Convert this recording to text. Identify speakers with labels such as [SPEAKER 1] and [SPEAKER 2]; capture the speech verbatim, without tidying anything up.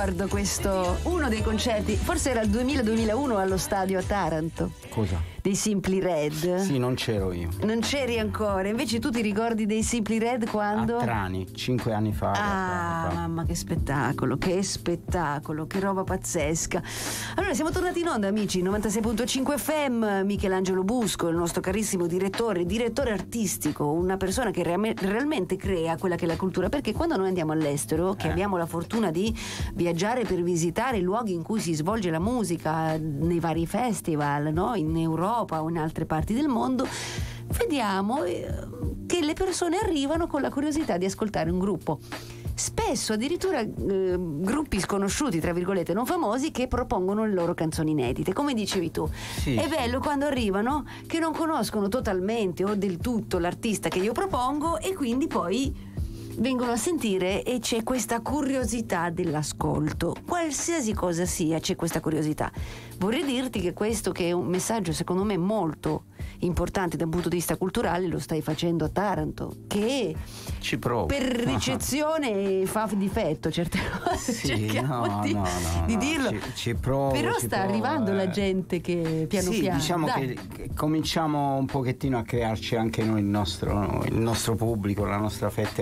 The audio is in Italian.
[SPEAKER 1] ricordo questo, uno dei concerti, forse era il duemila-duemilauno allo stadio a Taranto.
[SPEAKER 2] Cosa?
[SPEAKER 1] Dei Simply Red.
[SPEAKER 2] Sì, non c'ero io.
[SPEAKER 1] Non c'eri ancora, invece tu ti ricordi dei Simply Red quando?
[SPEAKER 2] A Trani, cinque anni fa.
[SPEAKER 1] Ah,
[SPEAKER 2] fa.
[SPEAKER 1] mamma, che spettacolo, che spettacolo, che roba pazzesca. Allora, siamo tornati in onda, amici, novantasei virgola cinque F M. Michelangelo Busco, il nostro carissimo direttore, direttore artistico, una persona che reame- realmente crea quella che è la cultura, perché quando noi andiamo all'estero, che
[SPEAKER 2] Eh.
[SPEAKER 1] abbiamo la fortuna di viaggiare per visitare i luoghi in cui si svolge la musica, nei vari festival, no? In Europa o in altre parti del mondo, vediamo eh, che le persone arrivano con la curiosità di ascoltare un gruppo. Spesso addirittura eh, gruppi sconosciuti, tra virgolette, non famosi, che propongono le loro canzoni inedite, come dicevi tu.
[SPEAKER 2] Sì,
[SPEAKER 1] È
[SPEAKER 2] sì.
[SPEAKER 1] bello quando arrivano che non conoscono totalmente o del tutto l'artista che io propongo e quindi poi vengono a sentire e c'è questa curiosità dell'ascolto. Qualsiasi cosa sia, c'è questa curiosità. Vorrei dirti che questo, che è un messaggio secondo me molto importante da un punto di vista culturale, lo stai facendo a Taranto, che
[SPEAKER 2] Ci provo.
[SPEAKER 1] per ricezione fa difetto certe cose.
[SPEAKER 2] Sì,
[SPEAKER 1] cerchiamo
[SPEAKER 2] no,
[SPEAKER 1] di,
[SPEAKER 2] no, no,
[SPEAKER 1] di
[SPEAKER 2] no,
[SPEAKER 1] dirlo.
[SPEAKER 2] ci, ci provo.
[SPEAKER 1] Però
[SPEAKER 2] ci
[SPEAKER 1] sta
[SPEAKER 2] provo,
[SPEAKER 1] arrivando
[SPEAKER 2] eh.
[SPEAKER 1] la gente che piano
[SPEAKER 2] sì,
[SPEAKER 1] piano.
[SPEAKER 2] diciamo
[SPEAKER 1] Dai.
[SPEAKER 2] che, che cominciamo un pochettino a crearci anche noi il nostro, il nostro pubblico, la nostra fetta